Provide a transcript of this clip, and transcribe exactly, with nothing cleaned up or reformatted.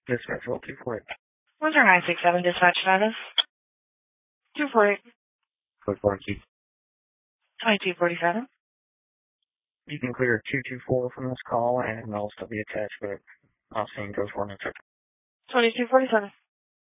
Dispatch roll two four eight. What's our nine six seven dispatch status? two four eight. Code four two. twenty-two forty-seven. You can clear two two four from this call, and I'll still be attached, but I'll see you in code four next. twenty-two forty-seven.